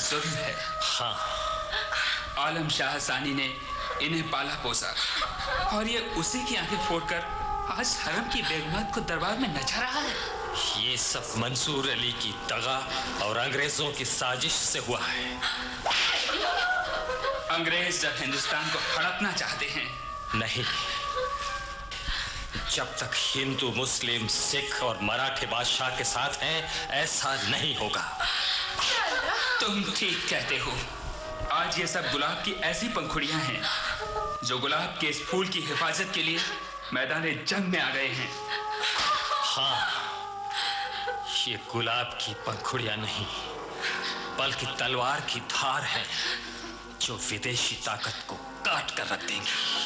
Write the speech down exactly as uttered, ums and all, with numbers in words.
जुल्म है। हाँ, आलम शाह सानी ने इन्हें पाला पोसा और ये उसी की आंखें फोड़कर आज हरम की बेगमात को दरबार में नचा रहा है। ये सब मंसूर अली की दगा और अंग्रेजों की साजिश से हुआ है। अंग्रेज जब हिंदुस्तान को हड़पना चाहते हैं, नहीं, जब तक हिंदू, मुस्लिम, सिख और मराठे बादशाह के साथ हैं, ऐसा नहीं होगा। तुम ठीक कहते हो। आज ये सब गुलाब की ऐसी पंखुड़ियां हैं जो गुलाब के इस फूल की हिफाजत के लिए मैदान जंग में आ गए हैं। हाँ, ये गुलाब की पंखुड़ियां नहीं, बल्कि तलवार की धार है जो विदेशी ताकत को काट कर रख देंगी।